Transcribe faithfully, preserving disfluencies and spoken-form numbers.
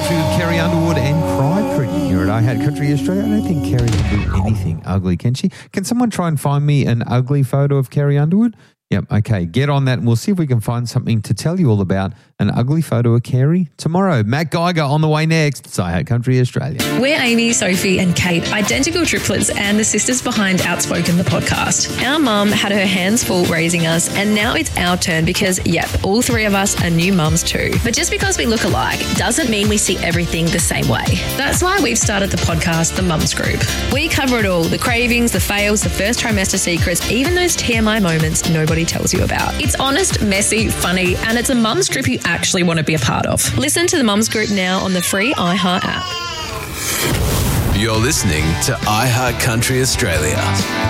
Country with Kerry Underwood and Cry Pretty here at I Had Country Australia. I don't think Kerry can do anything ugly, can she? Can someone try and find me an ugly photo of Kerry Underwood? Yep, okay, get on that and we'll see if we can find something to tell you all about an ugly photo of Kerry tomorrow. Matt Geiger on the way next. It's I Had Country Australia. We're Amy, Sophie and Kate, identical triplets and the sisters behind Outspoken, the podcast. Our mum had her hands full raising us and now it's our turn because, yep, all three of us are new mums too. But just because we look alike doesn't mean we see everything the same way. That's why we've started the podcast, The Mums Group. We cover it all, the cravings, the fails, the first trimester secrets, even those T M I moments nobody tells you about. It's honest, messy, funny, and it's a mums group you actually want to be a part of. Listen to the Mums Group now on the free iHeart app. You're listening to I Heart Country Australia.